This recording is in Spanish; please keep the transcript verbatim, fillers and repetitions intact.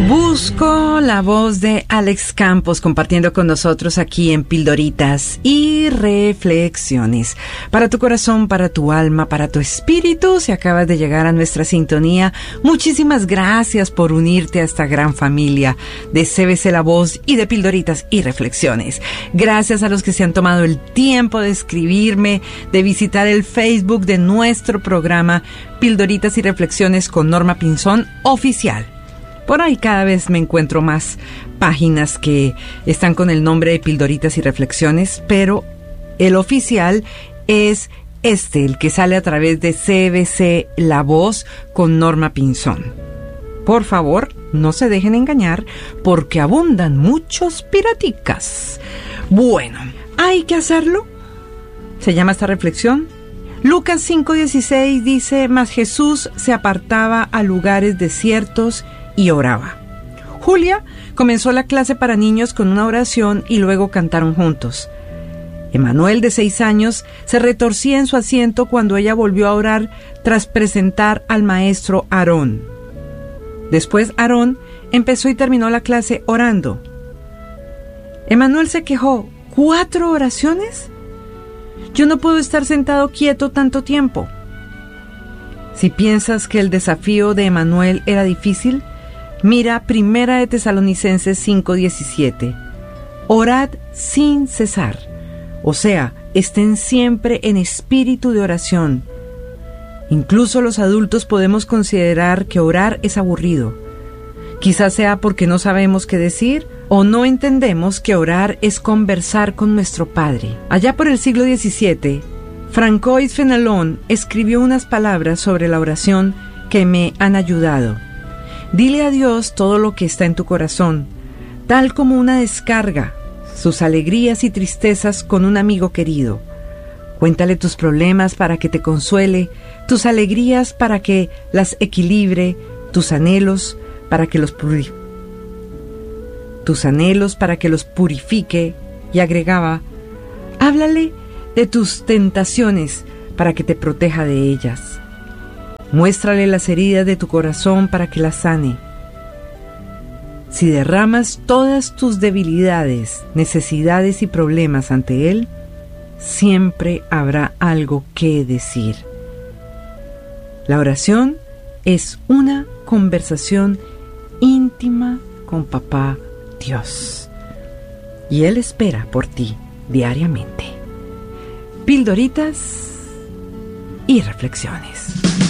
Busco la voz de Alex Campos compartiendo con nosotros aquí en Pildoritas y Reflexiones. Para tu corazón, para tu alma, para tu espíritu, si acabas de llegar a nuestra sintonía, muchísimas gracias por unirte a esta gran familia de C B C La Voz y de Pildoritas y Reflexiones. Gracias a los que se han tomado el tiempo de escribirme, de visitar el Facebook de nuestro programa Pildoritas y Reflexiones con Norma Pinzón Oficial. Por ahí cada vez me encuentro más páginas que están con el nombre de Pildoritas y Reflexiones, pero el oficial es este, el que sale a través de C B C La Voz con Norma Pinzón. Por favor, no se dejen engañar porque abundan muchos piraticas. Bueno, ¿hay que hacerlo? Se llama esta reflexión. Lucas cinco dieciséis dice: mas Jesús se apartaba a lugares desiertos y oraba. Julia comenzó la clase para niños con una oración y luego cantaron juntos. Emanuel, de seis años, se retorcía en su asiento cuando ella volvió a orar tras presentar al maestro Aarón. Después Aarón empezó y terminó la clase orando. Emanuel se quejó: ¿cuatro oraciones? Yo no puedo estar sentado quieto tanto tiempo. Si piensas que el desafío de Emanuel era difícil, mira Primera de Tesalonicenses cinco diecisiete. Orad sin cesar. O sea, estén siempre en espíritu de oración. Incluso los adultos podemos considerar que orar es aburrido. Quizás sea porque no sabemos qué decir o no entendemos que orar es conversar con nuestro Padre. Allá por el siglo diecisiete, Francois Fenelon escribió unas palabras sobre la oración que me han ayudado. Dile a Dios todo lo que está en tu corazón, tal como una descarga, sus alegrías y tristezas con un amigo querido. Cuéntale tus problemas para que te consuele, tus alegrías para que las equilibre, tus anhelos para que los purifique. tus anhelos para que los purifique, y agregaba: háblale de tus tentaciones para que te proteja de ellas. Muéstrale las heridas de tu corazón para que las sane. Si derramas todas tus debilidades, necesidades y problemas ante Él, siempre habrá algo que decir. La oración es una conversación íntima con Papá Dios, y Él espera por ti diariamente. Pildoritas y Reflexiones.